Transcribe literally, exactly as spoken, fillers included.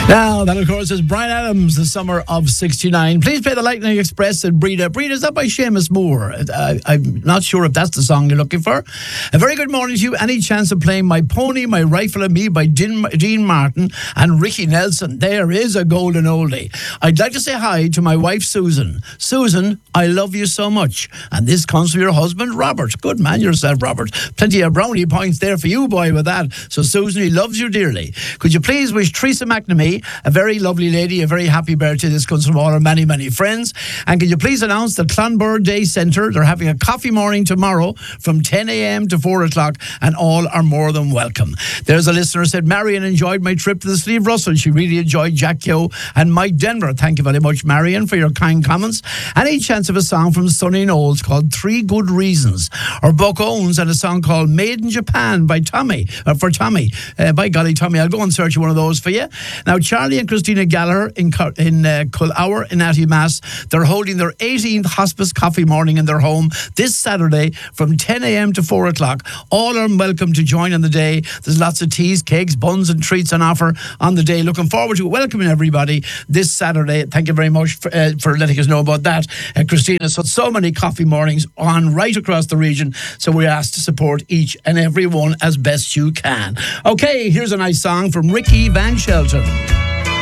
Now, that, of course, is Bryan Adams, The Summer of sixty-nine. Please play the Lightning Express and Breda. Breda, is that by Seamus Moore? I, I'm not sure if that's the song you're looking for. A very good morning to you. Any chance of playing My Pony, My Rifle and Me by Dean, Dean Martin and Ricky Nelson? There is a golden oldie. I'd like to say hi to my wife, Susan. Susan, I love you so much. And this comes from your husband, Robert. Good man yourself, Robert. Plenty of brownie points there for you, boy, with that. So, Susan, he loves you dearly. Could you please wish Teresa McNamee, a very lovely lady, a very happy birthday. This comes from all our many, many friends. And can you please announce the Clonbur Day Centre? They're having a coffee morning tomorrow from ten a.m. to four o'clock, and all are more than welcome. There's a listener who said, Marion enjoyed my trip to the Slieve Russell. She really enjoyed Jack Keogh and Mike Denver. Thank you very much, Marion, for your kind comments. Any chance of a song from Sonny Knowles called Three Good Reasons? Or Buck Owens and a song called Made in Japan by Tommy, uh, for Tommy. Uh, by golly, Tommy, I'll go and search one of those for you. Now, Charlie and Christina Gallagher in in uh, Cullour in Attymass, they're holding their eighteenth hospice coffee morning in their home this Saturday from ten a.m. to four o'clock. All are welcome to join on the day. There's lots of teas, cakes, buns and treats on offer on the day. Looking forward to welcoming everybody this Saturday. Thank you very much for, uh, for letting us know about that, uh, Christina. So, so many coffee mornings on right across the region, so we ask to support each and every one as best you can. Okay, here's a nice song from Ricky Van Shelton.